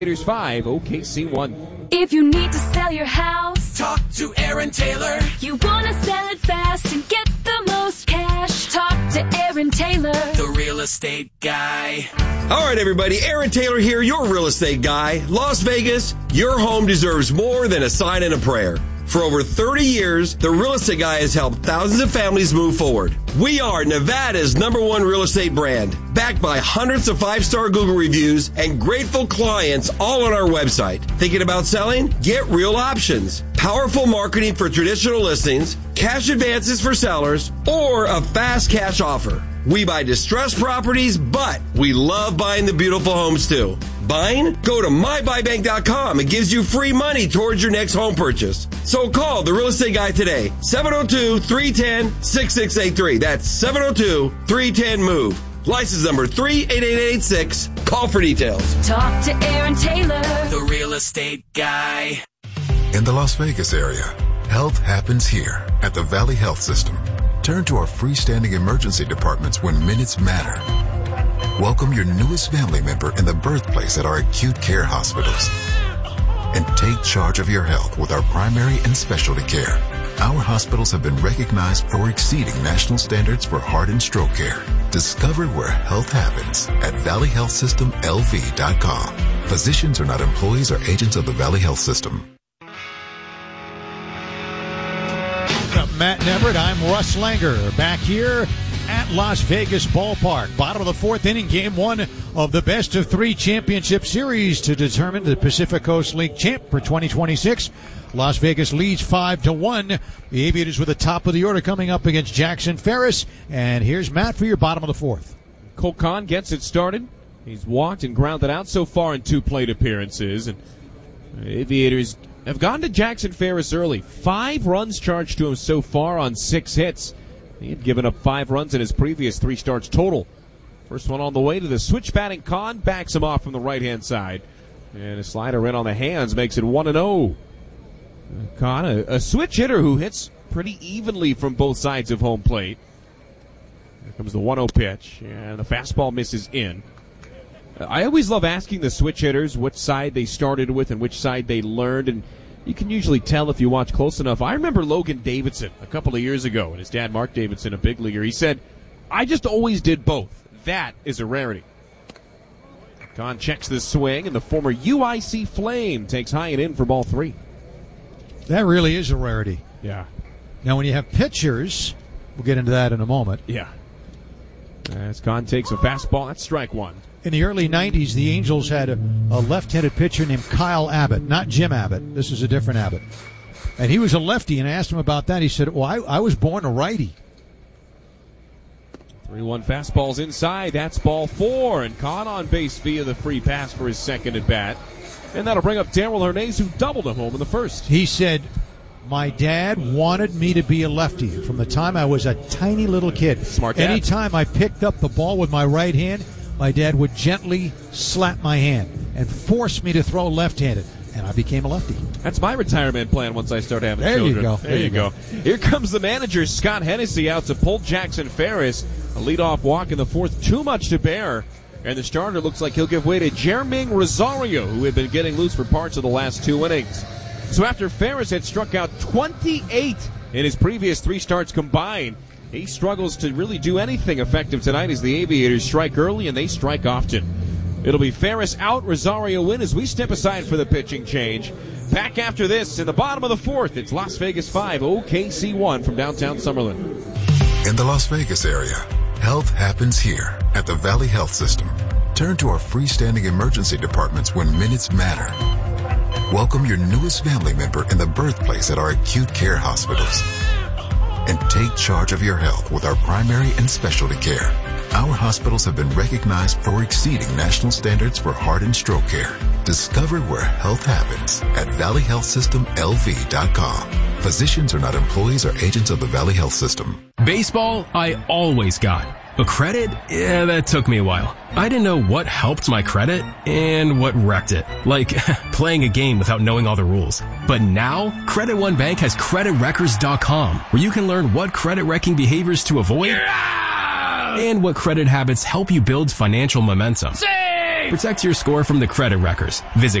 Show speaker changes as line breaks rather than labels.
Raiders 5, OKC 1.
If you need to sell your house,
talk to Aaron Taylor.
You want to sell it fast and get the most cash, talk to Aaron Taylor,
the real estate guy.
All right, everybody, Aaron Taylor here, your real estate guy. Las Vegas, your home deserves more than a sign and a prayer. For over 30 years, the Real Estate Guy has helped thousands of families move forward. We are Nevada's #1 real estate brand, backed by hundreds of 5-star Google reviews and grateful clients all on our website. Thinking about selling? Get real options. Powerful marketing for traditional listings, cash advances for sellers, or a fast cash offer. We buy distressed properties, but we love buying the beautiful homes too. Buying? Go to mybuybank.com. It gives you free money towards your next home purchase. So call the Real Estate Guy today, 702-310-6683. That's 702-310-MOVE. License number 38886. Call for details.
talk to Aaron Taylor,
the real estate guy.
In the Las Vegas area, health happens here at the Valley Health System. Turn to our freestanding emergency departments when minutes matter. Welcome your newest family member in the birthplace at our acute care hospitals. And take charge of your health with our primary and specialty care. Our hospitals have been recognized for exceeding national standards for heart and stroke care. Discover where health happens at valleyhealthsystemlv.com. Physicians are not employees or agents of the Valley Health System.
Matt Neverett, I'm Russ Langer, back here at Las Vegas Ballpark. Bottom of the fourth inning, game one of the best of three championship series to determine the Pacific Coast League champ for 2026. Las Vegas leads 5-1. The Aviators with the top of the order coming up against Jackson Ferris. And here's Matt for your bottom of the fourth.
Cole Kahn gets it started. He's walked and grounded out so far in 2 plate appearances. And Aviators have gone to Jackson Ferris early. 5 runs charged to him so far on 6 hits. He had given up 5 runs in his previous 3 starts total. First one on the way to the switch batting. Kahn backs him off from the right-hand side. And a slider in on the hands makes it 1-0. Kahn, a switch hitter who hits pretty evenly from both sides of home plate. Here comes the 1-0 pitch, and the fastball misses in. I always love asking the switch hitters what side they started with and which side they learned, and you can usually tell if you watch close enough. I remember Logan Davidson a couple of years ago, and his dad, Mark Davidson, a big leaguer. He said, I just always did both. That is a rarity. Kahn checks the swing, and the former UIC Flame takes high and in for ball 3.
That really is a rarity.
Yeah.
Now, when you have pitchers, we'll get into that in a moment.
Yeah. As Kahn takes a fastball, that's strike 1.
In the early 90s, the Angels had a left-handed pitcher named Kyle Abbott, not Jim Abbott. This is a different Abbott. And he was a lefty, and I asked him about that. He said, well, I was born a righty.
3-1 fastball's inside. That's ball 4, and Kahn on base via the free pass for his second at bat. And that'll bring up Darryl Hernandez, who doubled him home in the first.
He said, my dad wanted me to be a lefty from the time I was a tiny little kid.
Smart dad.
Anytime I picked up the ball with my right hand, my dad would gently slap my hand and force me to throw left-handed, and I became a lefty.
That's my retirement plan once I start having
there
children.
You go.
There you go. Here comes the manager, Scott Hennessy, out to pull Jackson Ferris. A leadoff walk in the fourth, too much to bear. And the starter looks like he'll give way to Jerming Rosario, who had been getting loose for parts of the last 2 innings. So after Ferris had struck out 28 in his previous 3 starts combined, he struggles to really do anything effective tonight as the Aviators strike early and they strike often. It'll be Ferris out, Rosario in as we step aside for the pitching change. Back after this in the bottom of the fourth, it's Las Vegas 5, OKC 1 from downtown Summerlin.
In the Las Vegas area, health happens here at the Valley Health System. Turn to our freestanding emergency departments when minutes matter. Welcome your newest family member in the birthplace at our acute care hospitals. And take charge of your health with our primary and specialty care. Our hospitals have been recognized for exceeding national standards for heart and stroke care. Discover where health happens at valleyhealthsystemlv.com. Physicians are not employees or agents of the Valley Health System.
Baseball, I always got. But credit? Yeah, that took me a while. I didn't know what helped my credit and what wrecked it. Like playing a game without knowing all the rules. But now, Credit One Bank has CreditWreckers.com, where you can learn what credit wrecking behaviors to avoid and what credit habits help you build financial momentum.
Save!
Protect your score from the credit wreckers. Visit